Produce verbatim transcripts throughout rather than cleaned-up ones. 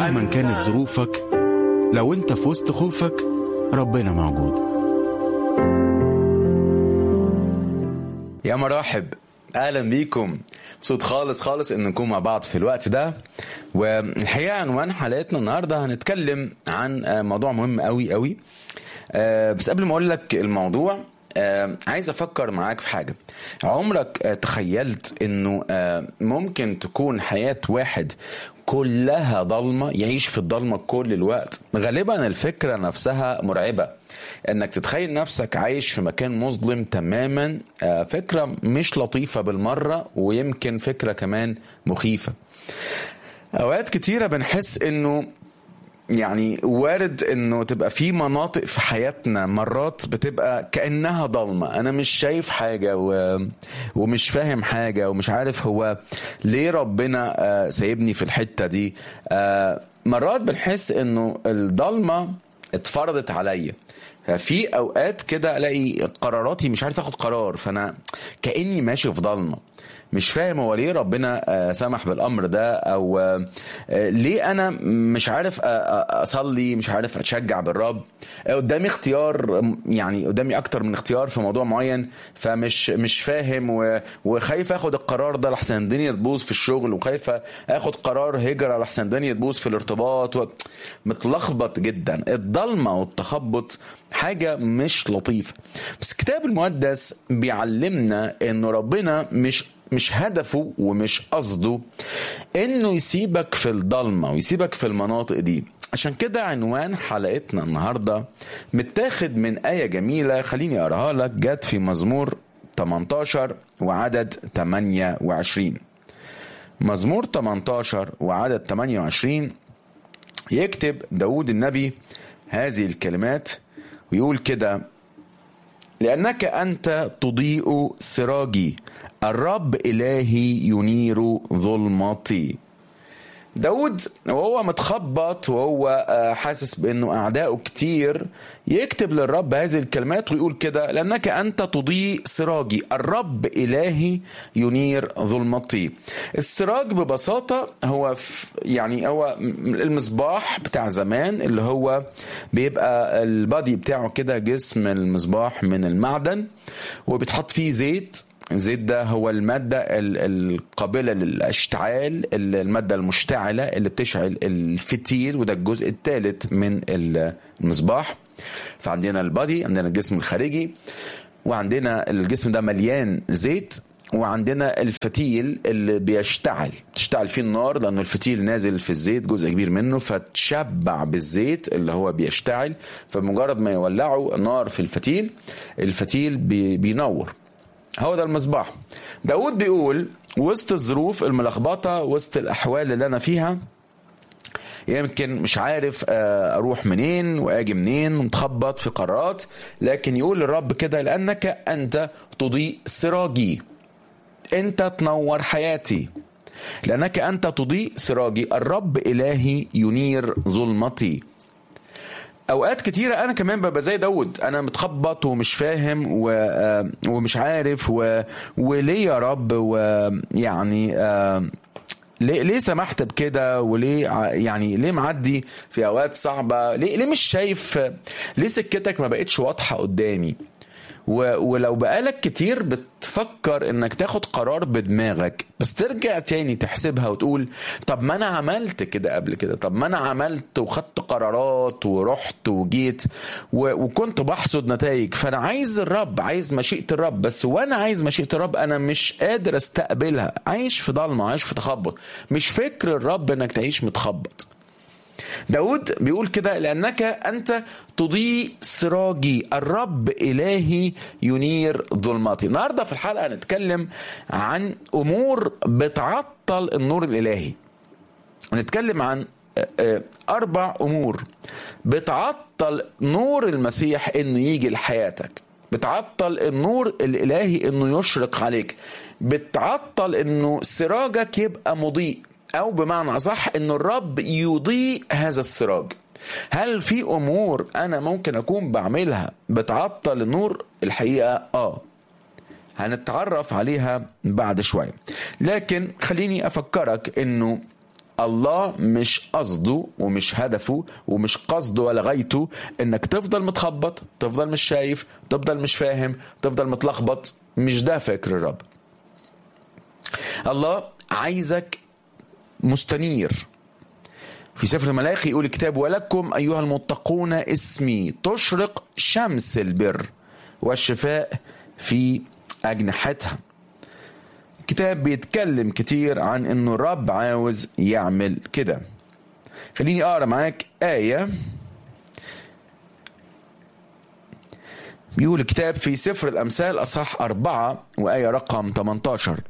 مهما كانت ظروفك، لو انت في وسط خوفك ربنا موجود. يا مرحب، اهلا بيكم. مبسوط خالص خالص ان نكون مع بعض في الوقت ده. والحقيقه عنوان حلقتنا النهارده هنتكلم عن موضوع مهم قوي قوي. بس قبل ما اقول لك الموضوع عايز افكر معاك في حاجه. عمرك تخيلت انه ممكن تكون حياه واحد كلها ضلمه، يعيش في الضلمه كل الوقت؟ غالبا الفكره نفسها مرعبه، انك تتخيل نفسك عايش في مكان مظلم تماما. فكره مش لطيفه بالمره، ويمكن فكره كمان مخيفه. اوقات كتيره بنحس انه يعني وارد انه تبقى في مناطق في حياتنا مرات بتبقى كأنها ضلمة، انا مش شايف حاجة و... ومش فاهم حاجة ومش عارف هو ليه ربنا آه سايبني في الحتة دي. آه مرات بنحس انه الضلمة اتفرضت عليا. في اوقات كده الاقي قراراتي مش عارف اخد قرار، فانا كأني ماشي في ضلمة، مش فاهم هو ليه ربنا سمح بالامر ده، او ليه انا مش عارف اصلي، مش عارف اتشجع بالرب. قدامي اختيار، يعني قدامي اكتر من اختيار في موضوع معين، فمش مش فاهم وخايف اخد القرار ده لحسن الدنيا تبوظ في الشغل، وخايف اخد قرار هجرة لحسن الدنيا تبوظ في الارتباط. متلخبط جدا. الضلمة والتخبط حاجة مش لطيفة. بس الكتاب المقدس بيعلمنا انه ربنا مش مش هدفه ومش قصده انه يسيبك في الضلمة ويسيبك في المناطق دي. عشان كده عنوان حلقتنا النهاردة متاخد من آية جميلة، خليني أقراها لك. جت في مزمور ثمانية عشر وعدد ثمانية وعشرين. مزمور ثمانية عشر وعدد ثمانية وعشرين يكتب داود النبي هذه الكلمات ويقول كده: لأنك أنت تضيء سراجي، الرب إلهي ينير ظلمتي. داود وهو متخبط وهو حاسس بأنه أعداؤه كتير يكتب للرب هذه الكلمات ويقول كده: لأنك أنت تضيء سراجي، الرب إلهي ينير ظلمتي. السراج ببساطة هو يعني هو المصباح بتاع زمان، اللي هو بيبقى البادي بتاعه كده، جسم المصباح من المعدن وبيتحط فيه زيت. الزيت ده هو المادة القابلة للاشتعال، المادة المشتعلة اللي بتشعل الفتيل، وده الجزء الثالث من المصباح. فعندنا البادي، عندنا الجسم الخارجي، وعندنا الجسم ده مليان زيت، وعندنا الفتيل اللي بيشتعل تشتعل فيه النار، لأنه الفتيل نازل في الزيت جزء كبير منه، فتشبع بالزيت اللي هو بيشتعل. فمجرد ما يولعوا نار في الفتيل، الفتيل بينور. هو ده المصباح. داود بيقول وسط الظروف الملخبطة، وسط الأحوال اللي أنا فيها، يمكن مش عارف أروح منين وأجي منين، متخبط في قرارات، لكن يقول للرب كده: لأنك أنت تضيء سراجي، أنت تنور حياتي. لأنك أنت تضيء سراجي، الرب إلهي ينير ظلمتي. اوقات كتيرة انا كمان ببقى زي داود، انا متخبط ومش فاهم ومش عارف و... وليه يا رب، ويعني ليه ليه سمحت بكده، وليه يعني ليه معدي في اوقات صعبة، ليه ليه مش شايف، ليه سكتك ما بقتش واضحة قدامي. ولو بقالك كتير بتفكر انك تاخد قرار بدماغك، بس ترجع تاني تحسبها وتقول: طب ما انا عملت كده قبل كده، طب ما انا عملت وخدت قرارات ورحت وجيت وكنت بحصد نتائج. فانا عايز الرب، عايز مشيئة الرب، بس وانا عايز مشيئة الرب انا مش قادر استقبلها. عايش في ضلمة، عايش في تخبط. مش فكر الرب انك تعيش متخبط. داود بيقول كده: لأنك أنت تضيء سراجي، الرب إلهي ينير ظلمتي. النهاردة في الحلقة هنتكلم عن أمور بتعطل النور الإلهي. هنتكلم عن أربع أمور بتعطل نور المسيح إنه يجي لحياتك، بتعطل النور الإلهي إنه يشرق عليك، بتعطل إنه سراجك يبقى مضيء، أو بمعنى صح إنه الرب يضيء هذا السراج. هل في أمور أنا ممكن أكون بعملها بتعطل النور؟ الحقيقة آه هنتعرف عليها بعد شوية. لكن خليني أفكرك إنه الله مش قصده ومش هدفه ومش قصده ولا غايته انك تفضل متخبط، تفضل مش شايف، تفضل مش فاهم، تفضل متلخبط. مش ده فكر الرب. الله عايزك مستنير. في سفر الملاخي يقول الكتاب: ولكم أيها المتقون اسمي تشرق شمس البر والشفاء في أجنحتها. الكتاب بيتكلم كتير عن انه الرب عاوز يعمل كده. خليني اقرا معاك آية. بيقول الكتاب في سفر الأمثال أصحاح أربعة وآية رقم ثمانية عشر.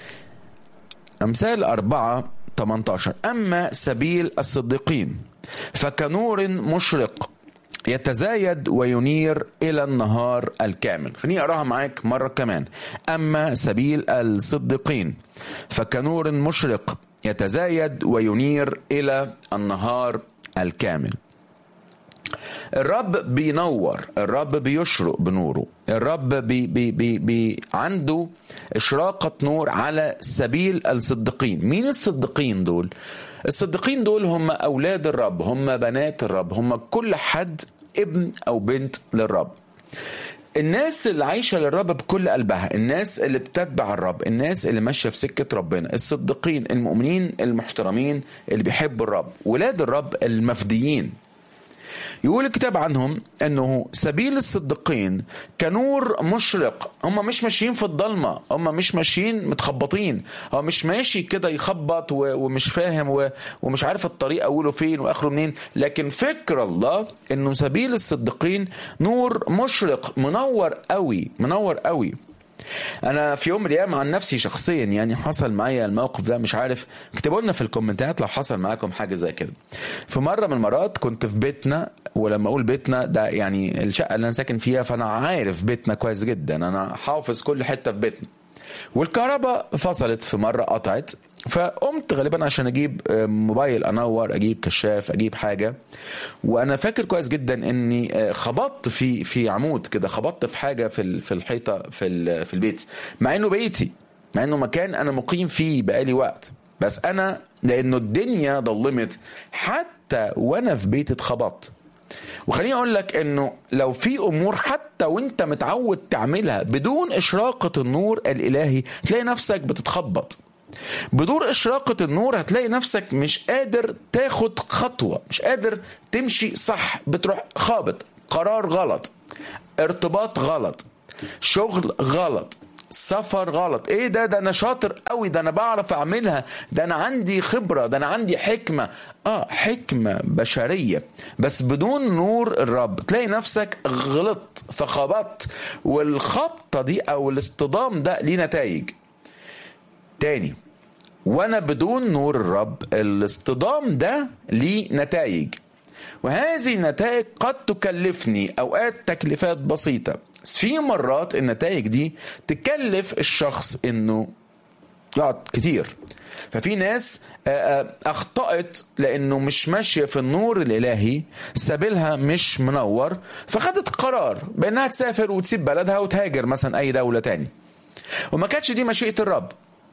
أمثال أربعة ثمانية عشر: أما سبيل الصديقين فكنور مشرق يتزايد وينير إلى النهار الكامل. خليني أقراها معاك مرة كمان: أما سبيل الصديقين فكنور مشرق يتزايد وينير إلى النهار الكامل. الرب بينور، الرب بيشرق بنوره، الرب بي بي بي بي عنده إشراقة نور على سبيل الصديقين. مين الصديقين دول؟ الصديقين دول هم أولاد الرب، هم بنات الرب، هم كل حد ابن أو بنت للرب. الناس اللي عايشة للرب بكل قلبها، الناس اللي بتتبع الرب، الناس اللي ماشية في سكة ربنا، الصديقين المؤمنين المحترمين اللي بيحبوا الرب، ولاد الرب المفديين. يقول الكتاب عنهم انه سبيل الصديقين كنور مشرق. هم مش ماشيين في الضلمة، هم مش ماشيين متخبطين، هو مش ماشي كده يخبط ومش فاهم ومش عارف الطريق اوله فين واخره منين. لكن فكر الله انه سبيل الصديقين نور مشرق منور قوي، منور قوي. انا في يوم من الايام عن نفسي شخصيا يعني حصل معايا الموقف ده. مش عارف، اكتبوا لنا في الكومنتات لو حصل معاكم حاجه زي كده. في مره من المرات كنت في بيتنا، ولما اقول بيتنا ده يعني الشقه اللي انا ساكن فيها، فانا عارف بيتنا كويس جدا، انا حافظ كل حته في بيتنا. والكهرباء فصلت في مره، قطعت، فقمت غالبا عشان اجيب موبايل انور، اجيب كشاف، اجيب حاجه. وانا فاكر كويس جدا اني خبطت في في عمود كده، خبطت في حاجه في في الحيطه في في البيت، مع انه بيتي، مع انه مكان انا مقيم فيه بقالي وقت. بس انا لانه الدنيا ضلمت حتى وانا في بيتي اتخبطت. وخليني اقول لك انه لو في امور حتى وانت متعود تعملها بدون اشراقه النور الالهي تلاقي نفسك بتتخبط. بدون إشراقة النور هتلاقي نفسك مش قادر تاخد خطوة، مش قادر تمشي صح، بتروح خابط، قرار غلط، ارتباط غلط، شغل غلط، سفر غلط. ايه ده ده انا شاطر قوي، ده انا بعرف اعملها، ده انا عندي خبرة، ده انا عندي حكمة. اه حكمة بشرية، بس بدون نور الرب تلاقي نفسك غلط فخبطت. والخبطة دي او الاصطدام ده ليه نتائج تاني. وانا بدون نور الرب الاصطدام ده ليه نتائج، وهذه النتائج قد تكلفني اوقات تكلفات بسيطة، بس في مرات النتائج دي تكلف الشخص انه يقعد كتير. ففي ناس اخطأت لانه مش ماشية في النور الالهي، سبيلها مش منور، فخدت قرار بانها تسافر وتسيب بلدها وتهاجر مثلا اي دولة تاني، وما كانتش دي مشيئة الرب.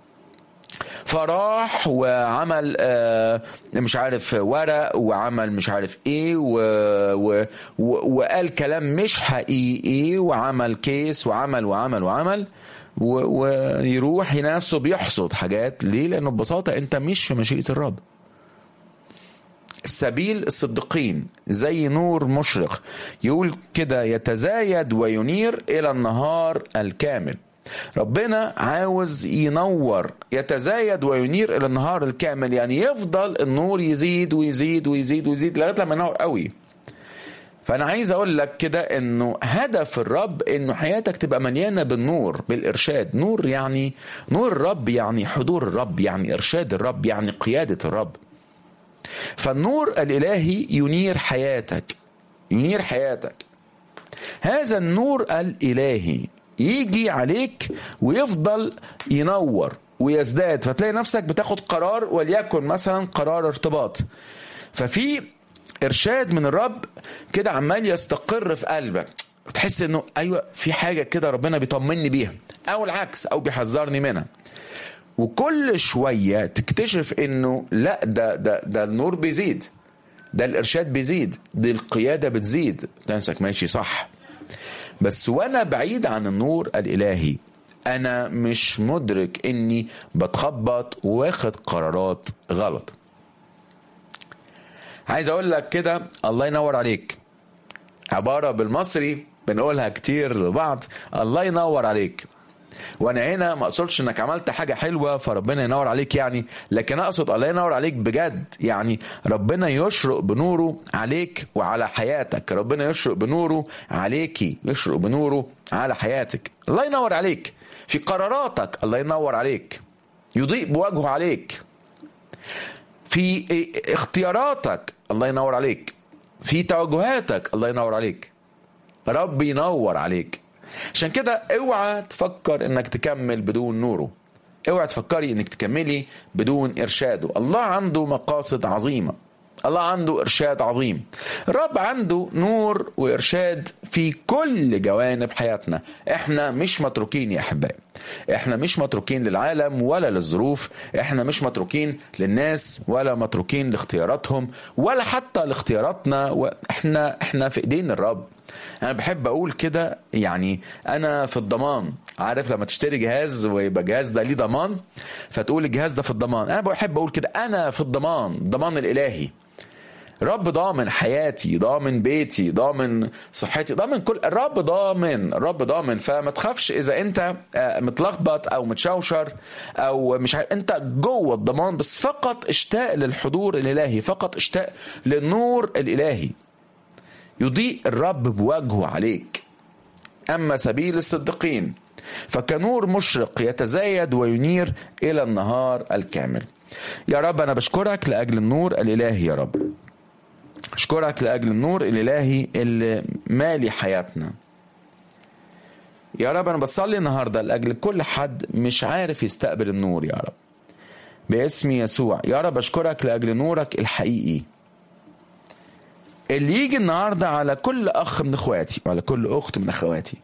فراح وعمل مش عارف ورق، وعمل مش عارف ايه، و... و... و... وقال كلام مش حقيقي، وعمل كيس، وعمل وعمل وعمل و... ويروح ينافسه بيحصد حاجات. ليه؟ لأنه ببساطة انت مش في مشيئة الرب. سبيل الصديقين زي نور مشرق، يقول كده: يتزايد وينير إلى النهار الكامل. ربنا عاوز ينور، يتزايد وينير إلى النهار الكامل، يعني يفضل النور يزيد ويزيد ويزيد ويزيد لغاية لما ينور قوي. فأنا عايز أقول لك كده إنه هدف الرب إنه حياتك تبقى مليانة بالنور، بالإرشاد. نور يعني نور الرب، يعني حضور الرب، يعني إرشاد الرب، يعني قيادة الرب. فالنور الإلهي ينير حياتك، ينير حياتك. هذا النور الإلهي يجي عليك ويفضل ينور ويزداد، فتلاقي نفسك بتاخد قرار، وليكن مثلا قرار ارتباط، ففي إرشاد من الرب كده عمال يستقر في قلبك، وتحس إنه أيوة في حاجة كده ربنا بيطمني بيها، أو العكس، أو بيحذرني منها. وكل شوية تكتشف انه لا ده ده ده النور بيزيد، ده الارشاد بيزيد، دي القيادة بتزيد، تمسك ماشي صح. بس وانا بعيد عن النور الالهي انا مش مدرك اني بتخبط واخد قرارات غلط. عايز اقول لك كده، الله ينور عليك، عبارة بالمصري بنقولها كتير لبعض، الله ينور عليك. وانا هنا ما اقصدش انك عملت حاجة حلوة فربنا ينور عليك يعني، لكن اقصد الله ينور عليك بجد، يعني ربنا يشرق بنوره عليك وعلى حياتك، ربنا يشرق بنوره عليكي، يشرق بنوره على حياتك. الله ينور عليك في قراراتك، الله ينور عليك، يضيء بوجهه عليك في اختياراتك، الله ينور عليك في توجهاتك، الله ينور عليك، رب ينور عليك. عشان كده اوعى تفكر انك تكمل بدون نوره، اوعى تفكري انك تكملي بدون ارشاده. الله عنده مقاصد عظيمة، الله عنده ارشاد عظيم، الرب عنده نور وارشاد في كل جوانب حياتنا. احنا مش متروكين يا احبائي، احنا مش متروكين للعالم ولا للظروف، احنا مش متروكين للناس ولا متروكين لاختياراتهم ولا حتى لاختياراتنا، واحنا احنا في ايدين الرب. انا بحب اقول كده، يعني انا في الضمان. عارف لما تشتري جهاز ويبقى جهاز ده ليه ضمان، فتقول الجهاز ده في الضمان. انا بحب اقول كده، انا في الضمان، ضمان الالهي. رب ضامن حياتي، ضامن بيتي، ضامن صحتي، ضامن كل، الرب ضامن، الرب ضامن. فما تخافش اذا انت متلخبط او متشوشر او مش عارف، انت جوه الضمان، بس فقط اشتاق للحضور الالهي، فقط اشتاق للنور الالهي، يضيء الرب بوجهه عليك. أما سبيل الصديقين فكنور مشرق يتزايد وينير إلى النهار الكامل. يا رب أنا بشكرك لأجل النور الإلهي، يا رب أشكرك لأجل النور الإلهي اللي مالي حياتنا. يا رب أنا بصلي النهاردة لأجل كل حد مش عارف يستقبل النور، يا رب باسم يسوع. يا رب أشكرك لأجل نورك الحقيقي اللي يجي النهاردة على كل أخ من أخواتي وعلى كل أخت من أخواتي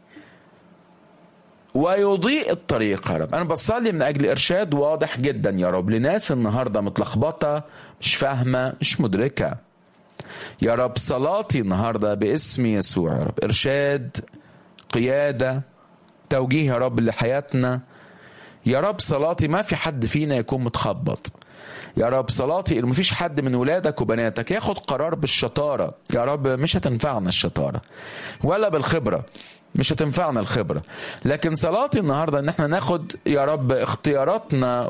ويضيء الطريق. يا رب أنا بصلي من أجل إرشاد واضح جدا يا رب لناس النهاردة متلخبطة، مش فاهمة، مش مدركة. يا رب صلاتي النهاردة باسم يسوع، يا رب إرشاد، قيادة، توجيه يا رب لحياتنا. يا رب صلاتي ما في حد فينا يكون متخبط. يا رب صلاتي إن مفيش حد من ولادك وبناتك ياخد قرار بالشطارة. يا رب مش هتنفعنا الشطارة ولا بالخبرة، مش هتنفعنا الخبرة، لكن صلاتي النهاردة ان احنا ناخد يا رب اختياراتنا